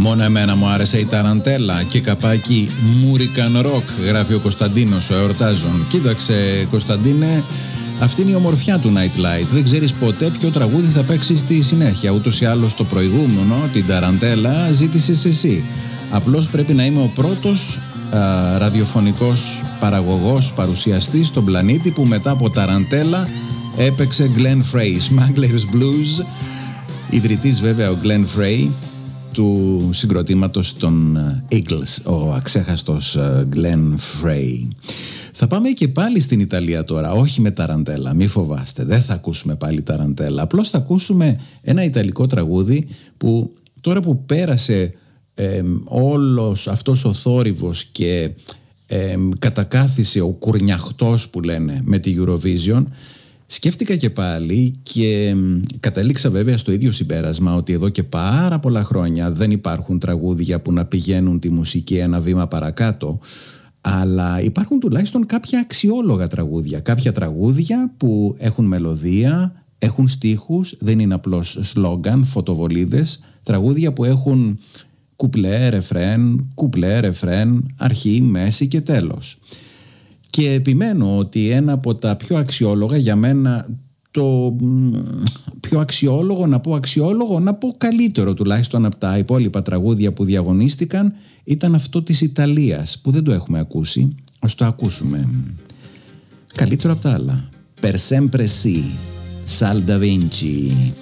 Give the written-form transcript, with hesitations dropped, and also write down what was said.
Μόνο εμένα μου άρεσε η ταραντέλα και καπάκι Μουρικαν Ροκ, γράφει ο Κωνσταντίνος ο εορτάζων. Κοίταξε Κωνσταντίνε, αυτή είναι η ομορφιά του Nightlight. Δεν ξέρεις ποτέ ποιο τραγούδι θα παίξει στη συνέχεια. Ούτως ή άλλως το προηγούμενο, την ταραντέλα, ζήτησες εσύ. Απλώς πρέπει να είμαι ο πρώτος ραδιοφωνικός παραγωγός, παρουσιαστής στον πλανήτη που μετά από ταραντέλα έπαιξε Glenn Frey, Smuggler's Blues. Ιδρυτής βέβαια ο Glenn Frey του συγκροτήματος των Eagles, ο αξέχαστος Glenn Frey. Θα πάμε και πάλι στην Ιταλία τώρα, όχι με ταραντέλα, μη φοβάστε, δεν θα ακούσουμε πάλι ταραντέλα, απλώς θα ακούσουμε ένα ιταλικό τραγούδι που τώρα που πέρασε όλος αυτός ο θόρυβος και κατακάθισε ο κουρνιαχτός που λένε με τη Eurovision, σκέφτηκα και πάλι και καταλήξα βέβαια στο ίδιο συμπέρασμα ότι εδώ και πάρα πολλά χρόνια δεν υπάρχουν τραγούδια που να πηγαίνουν τη μουσική ένα βήμα παρακάτω, αλλά υπάρχουν τουλάχιστον κάποια αξιόλογα τραγούδια, κάποια τραγούδια που έχουν μελωδία, έχουν στίχους, δεν είναι απλώς σλόγγαν, φωτοβολίδες, τραγούδια που έχουν κουπλέ, ρεφρέν, αρχή, μέση και τέλος. Και επιμένω ότι ένα από τα πιο αξιόλογα, για μένα το πιο αξιόλογο, να πω καλύτερο τουλάχιστον από τα υπόλοιπα τραγούδια που διαγωνίστηκαν, ήταν αυτό της Ιταλίας που δεν το έχουμε ακούσει. Ας το ακούσουμε. Καλύτερο από τα άλλα. Per sempre sì, Sal da Vinci.